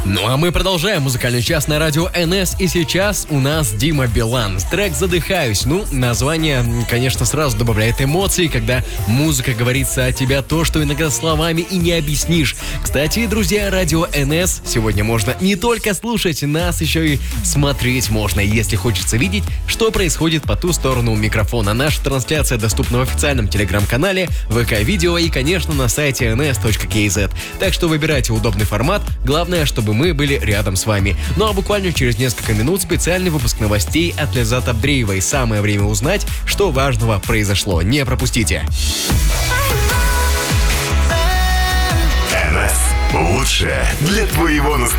Ну а мы продолжаем музыкальный час на радио НС, и сейчас у нас Дима Билан. Трек «Задыхаюсь». Ну, название, конечно, сразу добавляет эмоций, когда музыка говорится о тебя то, что иногда словами и не объяснишь. Кстати, друзья, радио НС сегодня можно не только слушать, нас еще и смотреть можно, если хочется видеть, что происходит по ту сторону микрофона. Наша трансляция доступна в официальном телеграм-канале, ВК-видео и, конечно, на сайте ns.kz. Так что выбирайте удобный формат, главное, чтобы мы были рядом с вами. Ну а буквально через несколько минут специальный выпуск новостей от Ляззат Абдреевой. Самое время узнать, что важного произошло. Не пропустите. НС. Лучшее для твоего настроения.